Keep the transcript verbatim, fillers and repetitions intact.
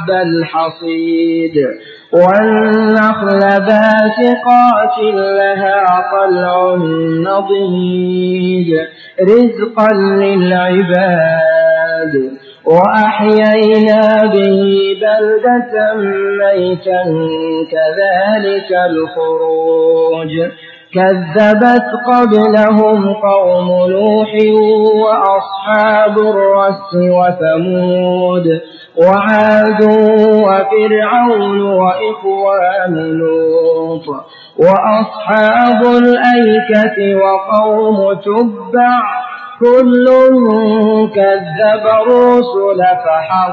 حب الحصيد والنخل باسقات لها طلع نضيد رزقا للعباد وأحيينا به بلدة ميتا كذلك الخروج كذبت قبلهم قوم نوح وأصحاب الرس وثمود وعاد وفرعون وإخوان لوط وأصحاب الأيكة وقوم تبع كل كذب الرسل فحق